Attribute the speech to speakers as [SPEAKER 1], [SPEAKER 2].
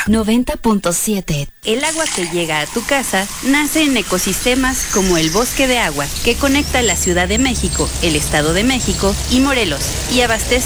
[SPEAKER 1] 90.7.
[SPEAKER 2] El agua que llega a tu casa nace en ecosistemas como el Bosque de Agua, que conecta la Ciudad de México, el Estado de México y Morelos, y abastece